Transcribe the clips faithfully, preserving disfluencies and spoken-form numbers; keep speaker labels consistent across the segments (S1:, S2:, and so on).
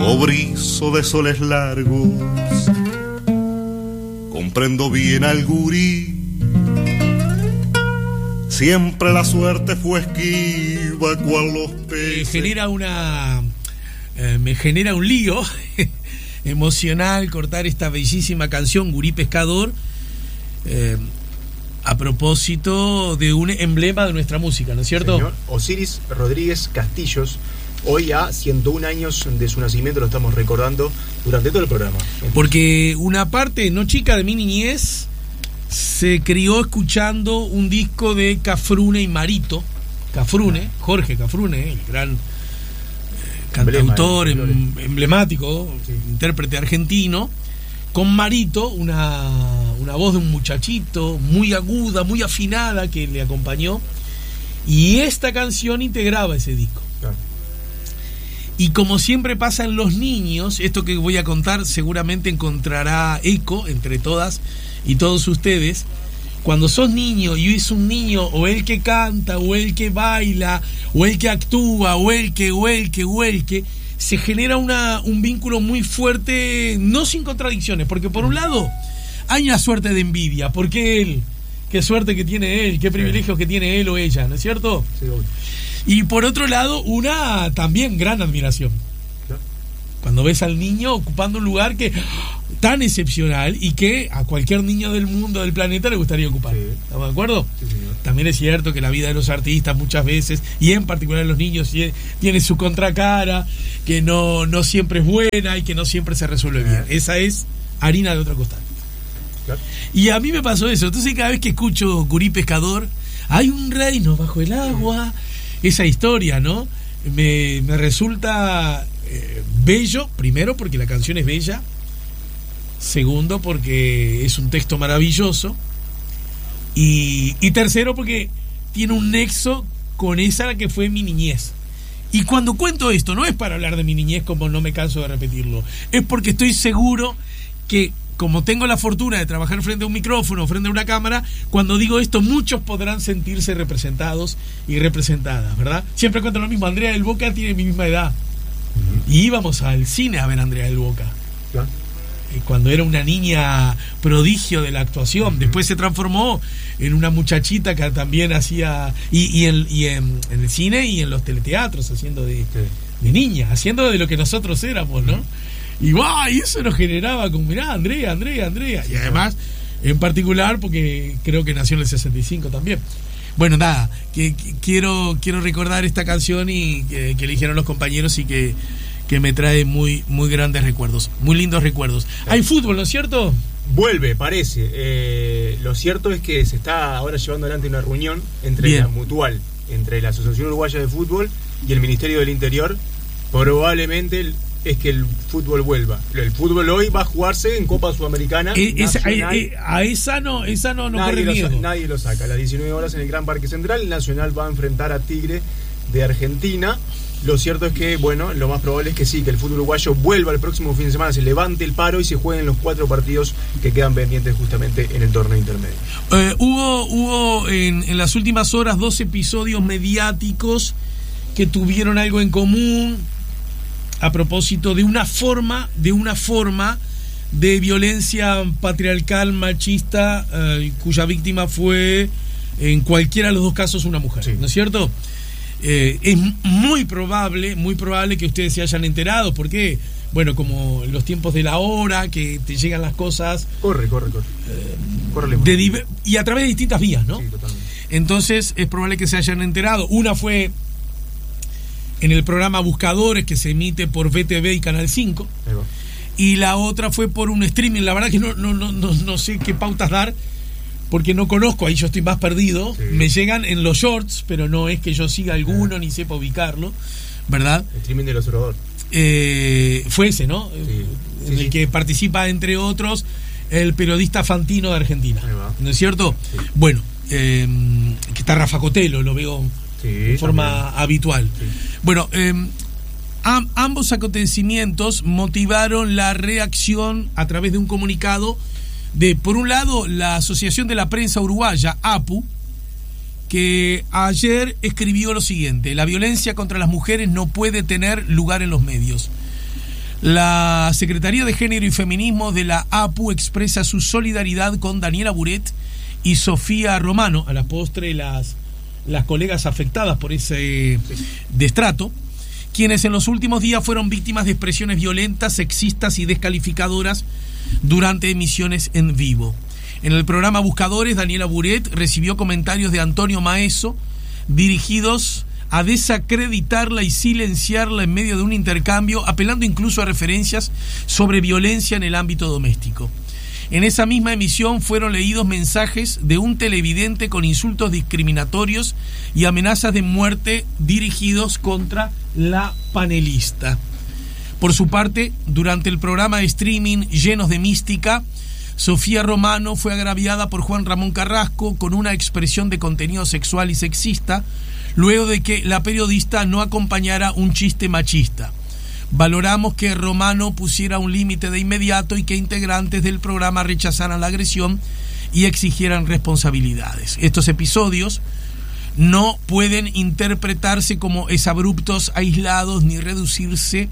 S1: cobrizo de soles largos, comprendo bien al gurí. Siempre la suerte fue esquiva cual los peces.
S2: Me genera una eh, me genera un lío emocional cortar esta bellísima canción Gurí Pescador, eh, a propósito de un emblema de nuestra música, ¿no es cierto?
S3: Señor Osiris Rodríguez Castillos, hoy a ciento un años de su nacimiento, lo estamos recordando durante todo el programa.
S2: Porque una parte no chica de mi niñez se crió escuchando un disco de Cafrune y Marito. Cafrune, Jorge Cafrune, el gran eh, cantautor Emblema, em, emblemático, sí. Intérprete argentino, con Marito, una, una voz de un muchachito muy aguda, muy afinada, que le acompañó, y esta canción integraba ese disco. Claro. Y como siempre pasa en los niños, esto que voy a contar seguramente encontrará eco entre todas y todos ustedes. Cuando sos niño y es un niño, o el que canta, o el que baila, o el que actúa, o el que, o el que, o el que, se genera una, un vínculo muy fuerte, no sin contradicciones, porque por un lado hay una suerte de envidia, porque él, qué suerte que tiene él, qué privilegios que tiene él o ella, ¿no es cierto?
S3: Sí, obvio.
S2: Y por otro lado, una también gran admiración. Cuando ves al niño ocupando un lugar que tan excepcional y que a cualquier niño del mundo, del planeta, le gustaría ocupar. Sí. ¿Estamos de acuerdo?
S3: Sí, señor.
S2: También es cierto que la vida de los artistas muchas veces, y en particular los niños, tiene su contracara, que no, no siempre es buena y que no siempre se resuelve bien. Esa es harina de otro costal. Claro. Y a mí me pasó eso. Entonces cada vez que escucho Gurí Pescador, hay un reino bajo el agua, esa historia, ¿no? Me, me resulta... Eh, bello, primero porque la canción es bella, segundo porque es un texto maravilloso, y, y tercero porque tiene un nexo con esa que fue mi niñez. Y cuando cuento esto no es para hablar de mi niñez, como no me canso de repetirlo, es porque estoy seguro que, como tengo la fortuna de trabajar frente a un micrófono, frente a una cámara, cuando digo esto muchos podrán sentirse representados y representadas, ¿verdad? Siempre cuento lo mismo. Andrea del Boca tiene mi misma edad. Uh-huh. Y íbamos al cine a ver a Andrea del Boca. ¿Ya? Cuando era una niña prodigio de la actuación. Uh-huh. Después se transformó en una muchachita que también hacía, y, y, en, y en, en el cine y en los teleteatros, haciendo de, sí. de niña, haciendo de lo que nosotros éramos, ¿no? Uh-huh. Y ¡guau! Y eso nos generaba como, mirá, Andrea, Andrea, Andrea. Sí, y además, en particular, porque creo que nació en el sesenta y cinco también. Bueno, nada, que, que quiero quiero recordar esta canción y que, que eligieron los compañeros y que, que me trae muy muy grandes recuerdos, muy lindos recuerdos. Hay fútbol, ¿no es cierto?
S3: Vuelve, parece. Eh, lo cierto es que se está ahora llevando adelante una reunión entre Bien. la Mutual, entre la Asociación Uruguaya de Fútbol y el Ministerio del Interior. Probablemente es que el fútbol vuelva. El fútbol hoy va a jugarse en Copa Sudamericana.
S2: Eh, esa, eh, a esa no, esa no, no
S3: nadie
S2: corre
S3: lo,
S2: miedo.
S3: Nadie lo saca. A las diecinueve horas en el Gran Parque Central, el Nacional va a enfrentar a Tigre de Argentina. Lo cierto es que, bueno, lo más probable es que sí, que el fútbol uruguayo vuelva el próximo fin de semana, se levante el paro y se jueguen los cuatro partidos que quedan pendientes justamente en el torneo intermedio.
S2: Eh, hubo hubo en, en las últimas horas dos episodios mediáticos que tuvieron algo en común a propósito de una forma, de una forma de violencia patriarcal, machista, eh, cuya víctima fue, en cualquiera de los dos casos, una mujer, sí. ¿No es cierto? Eh, es muy probable, muy probable que ustedes se hayan enterado, porque, bueno, como en los tiempos de la hora, que te llegan las cosas...
S3: Corre, corre, corre.
S2: Eh, corre de diver- y a través de distintas vías, ¿no?
S3: Sí, totalmente.
S2: Entonces, es probable que se hayan enterado. Una fue en el programa Buscadores, que se emite por V T V y Canal cinco. Y la otra fue por un streaming. La verdad que no, no, no, no, no sé qué pautas dar, porque no conozco, ahí yo estoy más perdido. Sí. Me llegan en los shorts, pero no es que yo siga alguno, ah. ni sepa ubicarlo, ¿verdad?
S3: El streaming del observador.
S2: Eh, fue ese, ¿no?
S3: Sí.
S2: En sí, el sí. que participa, entre otros, el periodista Fantino de Argentina. ¿No es cierto? Sí. Bueno, eh, que está Rafa Cotelo, lo veo sí, de forma también. habitual. Sí. Bueno, eh, am, ambos acontecimientos motivaron la reacción a través de un comunicado de, por un lado, la Asociación de la Prensa Uruguaya, A P U, que ayer escribió lo siguiente: la violencia contra las mujeres no puede tener lugar en los medios. La Secretaría de Género y Feminismo de la A P U expresa su solidaridad con Daniela Buret y Sofía Romano, a la postre las, las colegas afectadas por ese destrato, quienes en los últimos días fueron víctimas de expresiones violentas, sexistas y descalificadoras durante emisiones en vivo. En el programa Buscadores, Daniela Buret recibió comentarios de Antonio Maeso dirigidos a desacreditarla y silenciarla en medio de un intercambio, apelando incluso a referencias sobre violencia en el ámbito doméstico. En esa misma emisión fueron leídos mensajes de un televidente con insultos discriminatorios y amenazas de muerte dirigidos contra la panelista. Por su parte, durante el programa de streaming Llenos de Mística, Sofía Romano fue agraviada por Juan Ramón Carrasco con una expresión de contenido sexual y sexista, luego de que la periodista no acompañara un chiste machista. Valoramos que Romano pusiera un límite de inmediato y que integrantes del programa rechazaran la agresión y exigieran responsabilidades. Estos episodios no pueden interpretarse como exabruptos aislados ni reducirse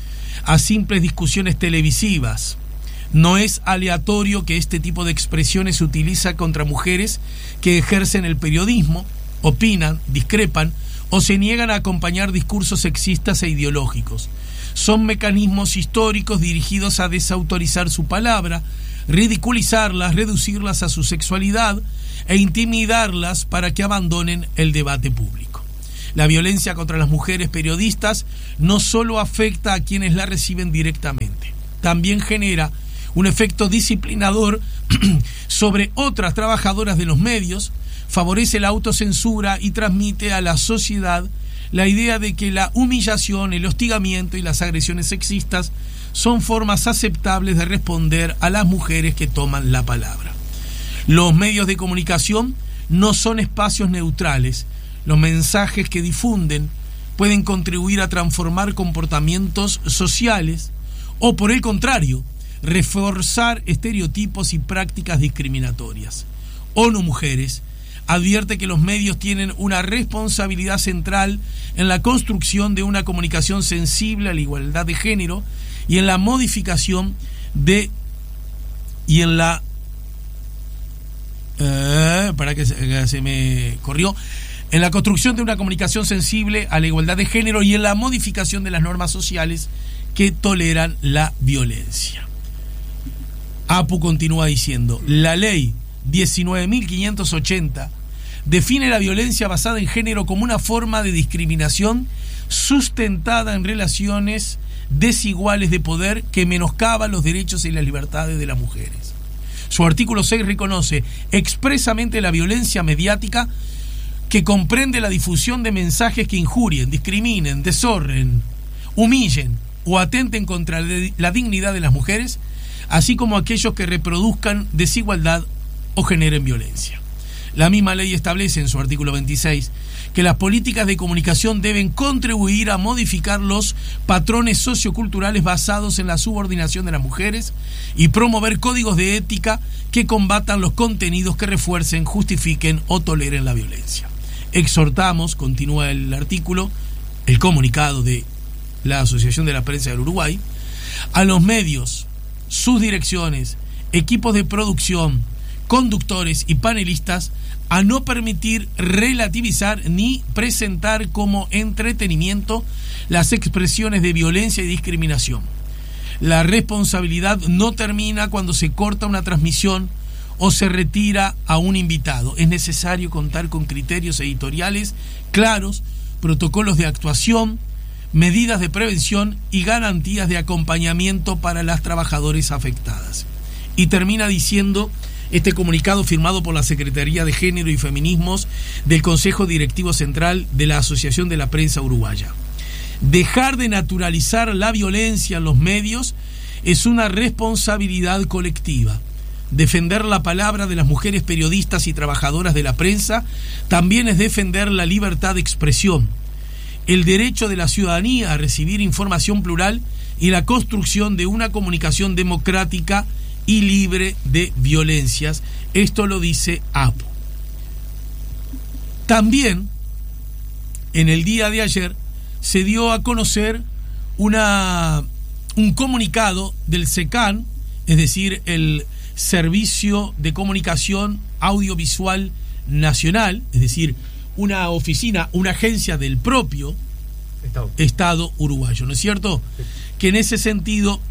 S2: a simples discusiones televisivas. No es aleatorio que este tipo de expresiones se utiliza contra mujeres que ejercen el periodismo, opinan, discrepan o se niegan a acompañar discursos sexistas e ideológicos. Son mecanismos históricos dirigidos a desautorizar su palabra, ridiculizarlas, reducirlas a su sexualidad e intimidarlas para que abandonen el debate público. La violencia contra las mujeres periodistas no solo afecta a quienes la reciben directamente, también genera un efecto disciplinador sobre otras trabajadoras de los medios, favorece la autocensura y transmite a la sociedad la idea de que la humillación, el hostigamiento y las agresiones sexistas son formas aceptables de responder a las mujeres que toman la palabra. Los medios de comunicación no son espacios neutrales. Los mensajes que difunden pueden contribuir a transformar comportamientos sociales o, por el contrario, reforzar estereotipos y prácticas discriminatorias. ONU Mujeres advierte que los medios tienen una responsabilidad central en la construcción de una comunicación sensible a la igualdad de género y en la modificación de y en la eh, para que se, que se me corrió en la construcción de una comunicación sensible a la igualdad de género y en la modificación de las normas sociales que toleran la violencia. A P U continúa diciendo: la ley diecinueve mil quinientos ochenta define la violencia basada en género como una forma de discriminación sustentada en relaciones desiguales de poder que menoscaba los derechos y las libertades de las mujeres. Su artículo seis reconoce expresamente la violencia mediática, que comprende la difusión de mensajes que injurien, discriminen, deshonren, humillen o atenten contra la dignidad de las mujeres, así como aquellos que reproduzcan desigualdad o generen violencia. La misma ley establece en su artículo veintiséis que las políticas de comunicación deben contribuir a modificar los patrones socioculturales basados en la subordinación de las mujeres y promover códigos de ética que combatan los contenidos que refuercen, justifiquen o toleren la violencia. Exhortamos, continúa el artículo, el comunicado de la Asociación de la Prensa del Uruguay, a los medios, sus direcciones, equipos de producción, conductores y panelistas a no permitir relativizar ni presentar como entretenimiento las expresiones de violencia y discriminación. La responsabilidad no termina cuando se corta una transmisión o se retira a un invitado. Es necesario contar con criterios editoriales claros, protocolos de actuación, medidas de prevención y garantías de acompañamiento para las trabajadoras afectadas. Y termina diciendo este comunicado firmado por la Secretaría de Género y Feminismos del Consejo Directivo Central de la Asociación de la Prensa Uruguaya: dejar de naturalizar la violencia en los medios es una responsabilidad colectiva. Defender la palabra de las mujeres periodistas y trabajadoras de la prensa también es defender la libertad de expresión, el derecho de la ciudadanía a recibir información plural y la construcción de una comunicación democrática y libre de violencias. Esto lo dice A P U. También, en el día de ayer, se dio a conocer una un comunicado del SECAN, es decir, el Servicio de Comunicación Audiovisual Nacional, es decir, una oficina, una agencia del propio Estado, Estado uruguayo, ¿no es cierto? Sí. Que en ese sentido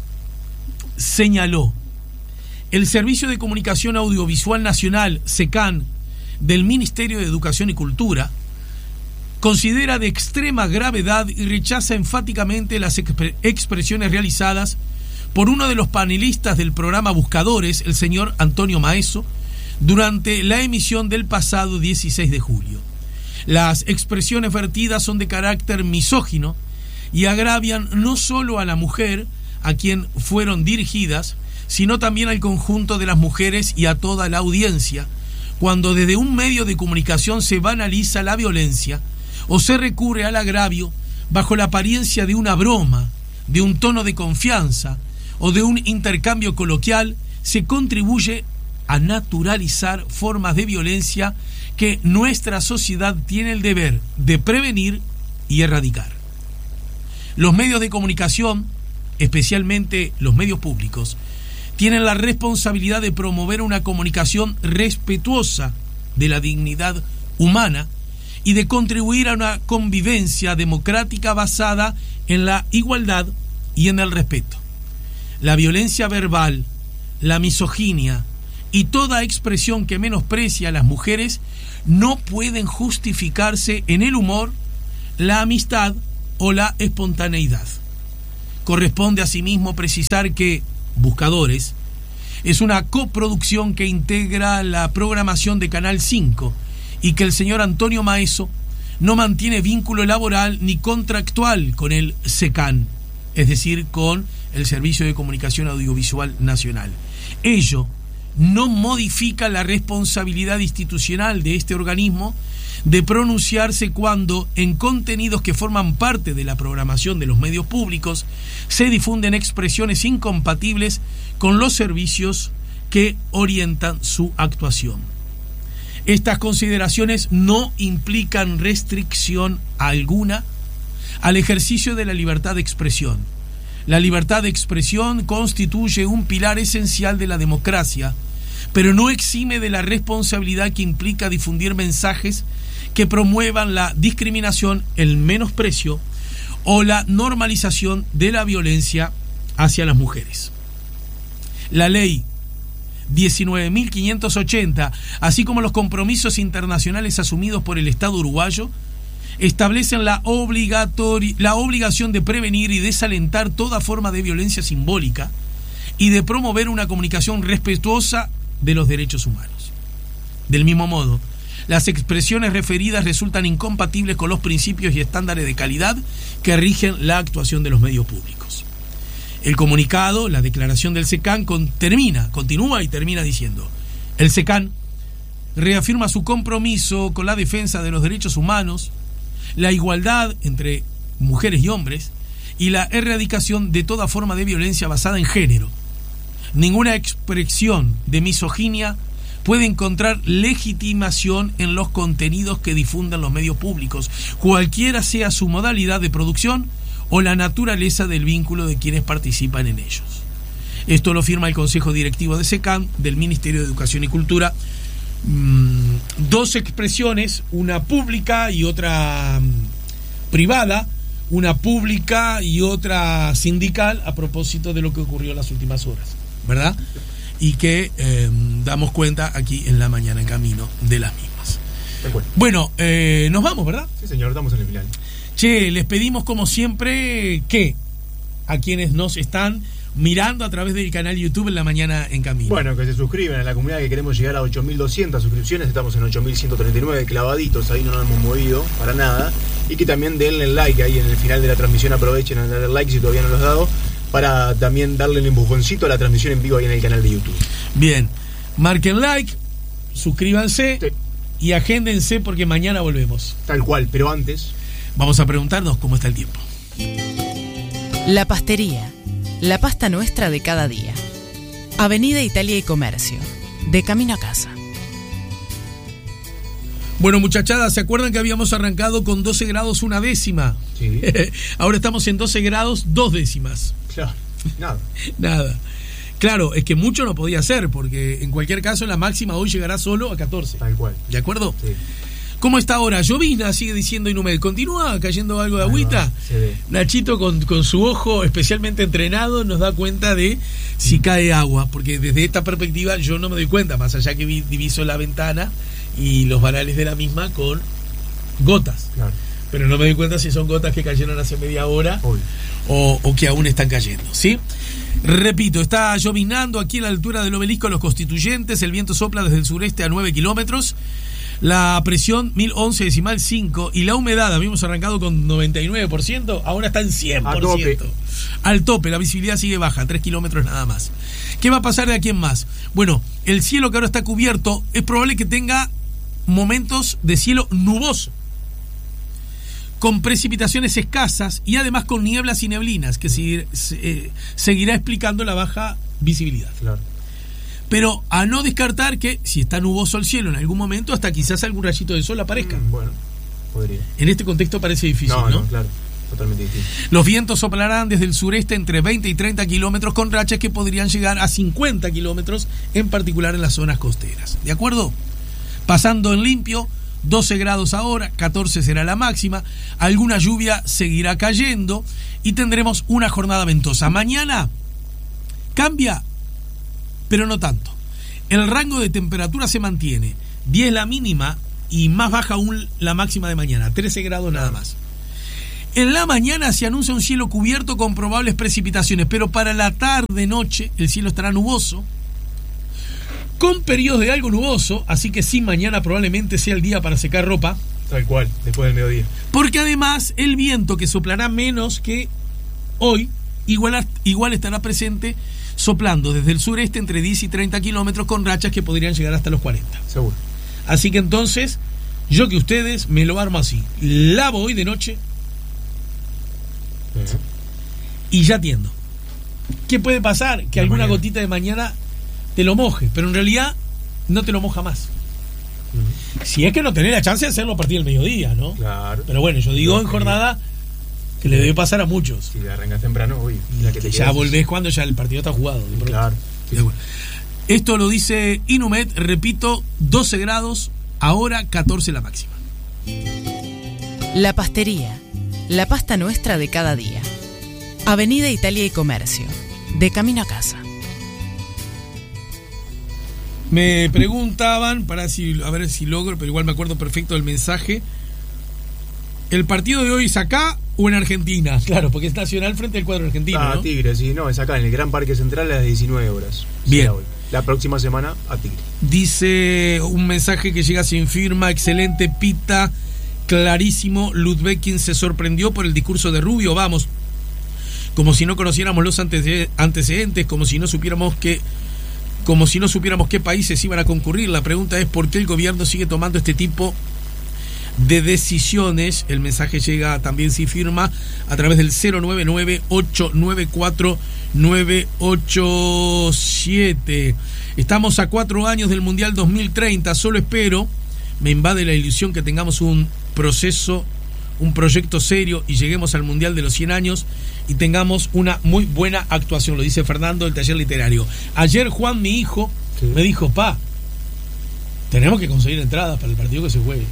S2: señaló: el Servicio de Comunicación Audiovisual Nacional, SECAN, del Ministerio de Educación y Cultura, considera de extrema gravedad y rechaza enfáticamente las exp- expresiones realizadas por uno de los panelistas del programa Buscadores, el señor Antonio Maeso, durante la emisión del pasado dieciséis de julio. Las expresiones vertidas son de carácter misógino y agravian no solo a la mujer a quien fueron dirigidas, sino también al conjunto de las mujeres y a toda la audiencia, cuando desde un medio de comunicación se banaliza la violencia o se recurre al agravio bajo la apariencia de una broma, de un tono de confianza o de un intercambio coloquial, se contribuye a naturalizar formas de violencia que nuestra sociedad tiene el deber de prevenir y erradicar. Los medios de comunicación, especialmente los medios públicos, tienen la responsabilidad de promover una comunicación respetuosa de la dignidad humana y de contribuir a una convivencia democrática basada en la igualdad y en el respeto. La violencia verbal, la misoginia y toda expresión que menosprecia a las mujeres no pueden justificarse en el humor, la amistad o la espontaneidad. Corresponde asimismo precisar que Buscadores es una coproducción que integra la programación de Canal cinco y que el señor Antonio Maeso no mantiene vínculo laboral ni contractual con el SECAN, es decir, con el Servicio de Comunicación Audiovisual Nacional. Ello no modifica la responsabilidad institucional de este organismo de pronunciarse cuando en contenidos que forman parte de la programación de los medios públicos se difunden expresiones incompatibles con los servicios que orientan su actuación. Estas consideraciones no implican restricción alguna al ejercicio de la libertad de expresión. La libertad de expresión constituye un pilar esencial de la democracia, pero no exime de la responsabilidad que implica difundir mensajes que promuevan la discriminación, el menosprecio o la normalización de la violencia hacia las mujeres. La ley diecinueve mil quinientos ochenta, así como los compromisos internacionales asumidos por el Estado uruguayo, establecen la, obligatori- la obligación de prevenir y desalentar toda forma de violencia simbólica y de promover una comunicación respetuosa de los derechos humanos. Del mismo modo, las expresiones referidas resultan incompatibles con los principios y estándares de calidad que rigen la actuación de los medios públicos. El comunicado, la declaración del SECAN, con, termina, continúa y termina diciendo: el SECAN reafirma su compromiso con la defensa de los derechos humanos, la igualdad entre mujeres y hombres y la erradicación de toda forma de violencia basada en género. Ninguna expresión de misoginia puede encontrar legitimación en los contenidos que difunden los medios públicos, cualquiera sea su modalidad de producción o la naturaleza del vínculo de quienes participan en ellos. Esto lo firma el Consejo Directivo de SECAN, del Ministerio de Educación y Cultura. Mm, dos expresiones, una pública y otra mm, privada, una pública y otra sindical, a propósito de lo que ocurrió en las últimas horas, ¿verdad? Y que eh, damos cuenta aquí en La Mañana en Camino de las mismas. Bueno, eh, nos vamos, ¿verdad?
S3: Sí, señor, estamos en el final.
S2: Che, les pedimos como siempre que a quienes nos están mirando a través del canal YouTube en La Mañana en Camino,
S3: bueno, que se suscriban a la comunidad, que queremos llegar a ocho mil doscientas suscripciones. Estamos en ocho mil ciento treinta y nueve clavaditos, ahí no nos hemos movido para nada. Y que también denle like ahí en el final de la transmisión, aprovechen a darle like si todavía no lo has dado, para también darle el empujoncito a la transmisión en vivo ahí en el canal de YouTube.
S2: Bien, marquen like, suscríbanse,
S3: sí,
S2: y agéndense porque mañana volvemos.
S3: Tal cual, pero antes
S2: vamos a preguntarnos cómo está el tiempo.
S4: La Pastería, la pasta nuestra de cada día. Avenida Italia y Comercio, de camino a casa.
S2: Bueno, muchachadas, ¿se acuerdan que habíamos arrancado con doce grados una décima?
S3: Sí.
S2: Ahora estamos en doce grados dos décimas.
S3: Claro. Nada.
S2: Nada. Claro, es que mucho no podía hacer, porque en cualquier caso la máxima hoy llegará solo a catorce.
S3: Tal cual.
S2: ¿De acuerdo?
S3: Sí.
S2: ¿Cómo está ahora? Llovizna, sigue diciendo Inumed. ¿Continúa cayendo algo de agüita?
S3: Va, se ve.
S2: Nachito con, con su ojo especialmente entrenado nos da cuenta de si cae agua, porque desde esta perspectiva yo no me doy cuenta, más allá que vi, diviso la ventana y los varales de la misma con gotas.
S3: Claro.
S2: Pero no me doy cuenta si son gotas que cayeron hace media hora o, o que aún están cayendo, ¿sí? Repito, está llovinando aquí a la altura del obelisco de los Constituyentes, el viento sopla desde el sureste a nueve kilómetros, la presión mil once decimal cinco y la humedad, habíamos arrancado con noventa y nueve por ciento, ahora está en cien por ciento.
S3: Tope.
S2: Al tope, la visibilidad sigue baja, tres kilómetros nada más. ¿Qué va a pasar de aquí en más? Bueno, el cielo que ahora está cubierto, es probable que tenga momentos de cielo nuboso, con precipitaciones escasas y además con nieblas y neblinas, que seguir, eh, seguirá explicando la baja visibilidad.
S3: Claro.
S2: Pero a no descartar que, si está nuboso el cielo en algún momento, hasta quizás algún rayito de sol aparezca.
S3: Mm, bueno, podría.
S2: En este contexto parece difícil, ¿no?
S3: No, no, claro, totalmente difícil.
S2: Los vientos soplarán desde el sureste entre veinte y treinta kilómetros, con rachas que podrían llegar a cincuenta kilómetros, en particular en las zonas costeras. ¿De acuerdo? Pasando en limpio, doce grados ahora, catorce será la máxima, alguna lluvia seguirá cayendo y tendremos una jornada ventosa. Mañana cambia, pero no tanto. El rango de temperatura se mantiene, diez la mínima y más baja aún la máxima de mañana, trece grados nada más. En la mañana se anuncia un cielo cubierto con probables precipitaciones, pero para la tarde-noche el cielo estará nuboso, con periodos de algo nuboso, así que sí, mañana probablemente sea el día para secar ropa.
S3: Tal cual, después del mediodía.
S2: Porque además el viento, que soplará menos que hoy, igual, igual estará presente, soplando desde el sureste entre diez y treinta kilómetros, con rachas que podrían llegar hasta los cuarenta.
S3: Seguro.
S2: Así que entonces, yo que ustedes me lo armo así. Lavo hoy de noche
S3: Uh-huh.
S2: y ya tiendo. ¿Qué puede pasar? Que
S3: La
S2: alguna
S3: mañana.
S2: gotita de mañana te lo moje, pero en realidad no te lo moja más.
S3: Uh-huh.
S2: Si es que no tenés la chance de hacerlo a partir del mediodía, ¿no?
S3: Claro.
S2: Pero bueno, yo digo en jornada que le debe pasar a muchos.
S3: Si arrancas temprano, hoy.
S2: Y
S3: La que
S2: que
S3: te
S2: ya
S3: quedas.
S2: volvés cuando ya el partido está jugado. de pronto.
S3: Claro. Sí.
S2: De acuerdo. Esto lo dice Inumed, repito, doce grados, ahora catorce la máxima.
S4: La Pastería, la pasta nuestra de cada día. Avenida Italia y Comercio, de camino a casa.
S2: Me preguntaban, para si, a ver si logro, pero igual me acuerdo perfecto del mensaje. ¿El partido de hoy es acá o en Argentina? Claro, porque es Nacional frente al cuadro argentino,
S3: Ah,
S2: ¿no?
S3: Tigre, sí, no, es acá en el Gran Parque Central a las diecinueve horas.
S2: Bien.
S3: Será hoy. La próxima semana a Tigre.
S2: Dice un mensaje que llega sin firma, excelente, Pita, clarísimo. Ludbekin se sorprendió por el discurso de Rubio, vamos, como si no conociéramos los antece- antecedentes, como si no supiéramos que, como si no supiéramos qué países iban a concurrir. La pregunta es por qué el gobierno sigue tomando este tipo de decisiones. El mensaje llega también sin firma a través del cero nueve nueve, ocho nueve cuatro, nueve ocho siete. Estamos a cuatro años del Mundial dos mil treinta. Solo espero, me invade la ilusión que tengamos un proceso, un proyecto serio y lleguemos al Mundial de los cien años y tengamos una muy buena actuación. Lo dice Fernando del Taller Literario. Ayer Juan, mi hijo,
S3: Sí.
S2: me dijo: pa, tenemos que conseguir entradas para el partido que se juegue.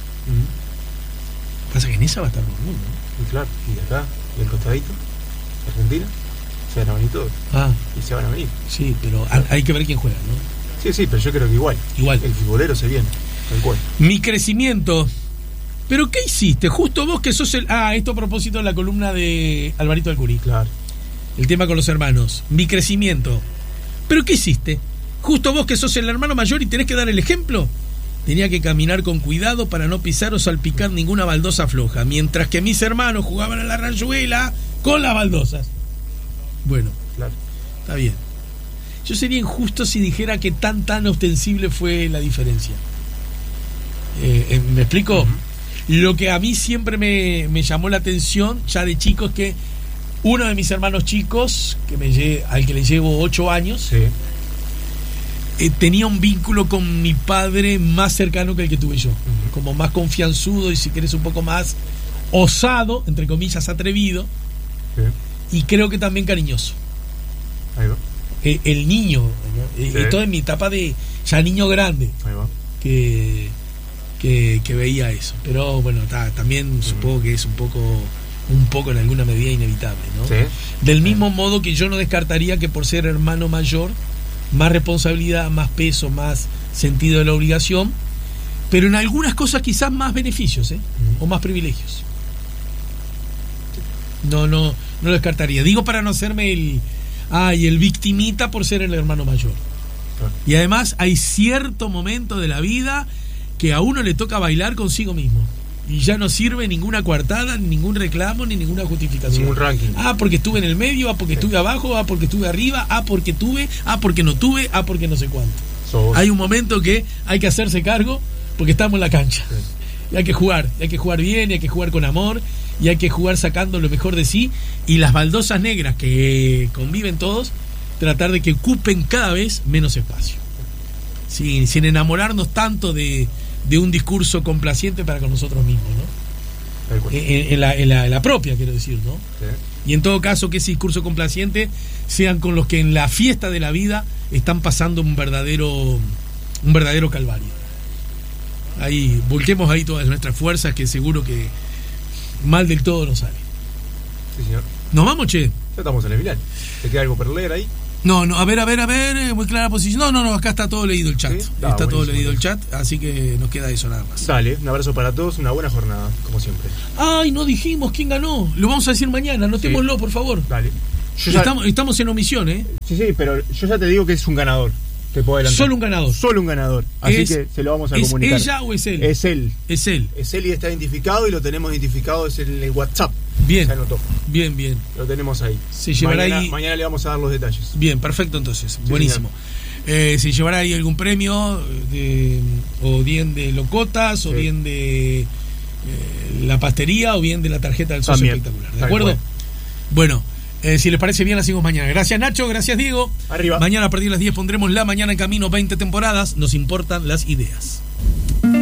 S3: Uh-huh.
S2: Pasa que en esa va a estar todo el mundo, ¿no?
S3: Y claro, y acá, y el costadito, Argentina, se van a venir todos.
S2: Ah,
S3: Y se van a venir.
S2: sí, pero ha- hay que ver quién juega, ¿no?
S3: Sí, sí, pero yo creo que igual.
S2: Igual.
S3: El futbolero se viene, tal cual.
S2: Mi crecimiento. ¿Pero qué hiciste? Justo vos que sos el... Ah, esto a propósito de la columna de Alvarito Alcurí.
S3: Claro.
S2: El tema con los hermanos. Mi crecimiento. ¿Pero qué hiciste? Justo vos que sos el hermano mayor y tenés que dar el ejemplo. Tenía que caminar con cuidado para no pisar o salpicar ninguna baldosa floja, mientras que mis hermanos jugaban a la ranchuela con las baldosas. Bueno,
S3: Claro.
S2: está bien. Yo sería injusto si dijera que tan tan ostensible fue la diferencia. Eh, eh, ¿Me explico?
S3: Uh-huh.
S2: Lo que a mí siempre me, me llamó la atención ya de chico es que uno de mis hermanos chicos, que me lle- al que le llevo ocho años,
S3: Sí.
S2: eh, tenía un vínculo con mi padre más cercano que el que tuve yo.
S3: Ujú.
S2: Como más confianzudo y, si querés, un poco más osado, entre comillas, atrevido,
S3: Sí.
S2: y creo que también cariñoso.
S3: Ahí va.
S2: Eh, el niño, ¿no? Eh,
S3: Sí.
S2: Esto en mi etapa de ya niño grande,
S3: Ahí va.
S2: que, que, que veía eso. Pero bueno, ta, también supongo que es un poco, un poco en alguna medida inevitable, ¿no?
S3: Sí.
S2: Del mismo modo que yo no descartaría que por ser hermano mayor, más responsabilidad, más peso, más sentido de la obligación, pero en algunas cosas quizás más beneficios, ¿eh? O más privilegios. No, no, no lo descartaría. Digo para no hacerme el, ay, el victimita por ser el hermano mayor.
S3: Claro.
S2: Y además hay cierto momento de la vida que a uno le toca bailar consigo mismo. Y ya no sirve ninguna coartada, ni ningún reclamo, ni ninguna justificación.
S3: Ningún ranking.
S2: Ah, porque estuve en el medio, ah, porque estuve abajo, ah, porque estuve arriba, ah, porque tuve, ah, porque no tuve, ah, porque no sé cuánto.
S3: Sos-
S2: Hay un momento que hay que hacerse cargo porque estamos en la cancha.
S3: Sí.
S2: Y hay que jugar, y hay que jugar bien, y hay que jugar con amor, y hay que jugar sacando lo mejor de sí. Y las baldosas negras que conviven todos, tratar de que ocupen cada vez menos espacio. Sin, sin enamorarnos tanto de, de un discurso complaciente para con nosotros mismos, ¿no?
S3: Tal cual.
S2: En, en la, en la- en la propia, quiero decir, ¿no?
S3: Sí.
S2: Y en todo caso que ese discurso complaciente sean con los que en la fiesta de la vida están pasando un verdadero un verdadero calvario. Ahí volquemos ahí todas nuestras fuerzas, que seguro que mal del todo no sale.
S3: Sí, señor.
S2: ¿Nos vamos, che?
S3: Ya estamos en el final. ¿Te queda algo por leer ahí?
S2: No, no, a ver, a ver, a ver, eh, muy clara posición. No, no, no, acá está todo leído el chat.
S3: ¿Sí? Ah,
S2: Está todo
S3: buenísimo.
S2: leído el chat, así que nos queda eso nada más.
S3: Dale, un abrazo para todos, una buena jornada, como siempre.
S2: Ay, no dijimos quién ganó. Lo vamos a decir mañana, anotémoslo, por favor.
S3: Dale. Yo ya-
S2: Estamos, estamos en omisión, ¿eh?
S3: Sí, sí, pero yo ya te digo que es un ganador. Te puedo adelantar.
S2: Solo un ganador.
S3: Solo un ganador. Así
S2: Es-
S3: que se lo vamos a
S2: ¿Es
S3: comunicar.
S2: ella o es él?
S3: Es él.
S2: Es él.
S3: Es él y está identificado y lo tenemos identificado, es en el WhatsApp.
S2: Bien.
S3: Se anotó.
S2: Bien, bien.
S3: Lo tenemos ahí.
S2: Se llevará
S3: mañana,
S2: ahí-
S3: mañana le vamos a dar los detalles.
S2: Bien, perfecto entonces. Buenísimo. Eh, se llevará ahí algún premio de, o bien de Locotas, o
S3: Sí.
S2: bien de eh, la pastería, o bien de la tarjeta del socio
S3: También.
S2: espectacular. ¿De
S3: Tal
S2: acuerdo?
S3: cual.
S2: Bueno, eh, si les parece bien, la seguimos mañana. Gracias, Nacho. Gracias, Diego.
S3: Arriba.
S2: Mañana a partir de las diez pondremos La Mañana en Camino, veinte temporadas. Nos importan las ideas.